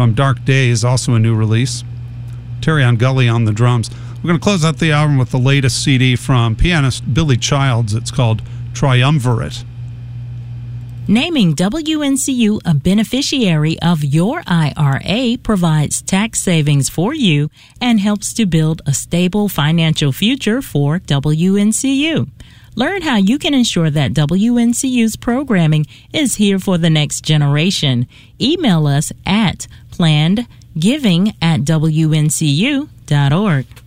from Dark Days, also a new release. Terry Gully on the drums. We're going to close out the album with the latest CD from pianist Billy Childs. It's called Triumvirate. Naming WNCU a beneficiary of your IRA provides tax savings for you and helps to build a stable financial future for WNCU. Learn how you can ensure that WNCU's programming is here for the next generation. Email us at plannedgiving@WNCU.org.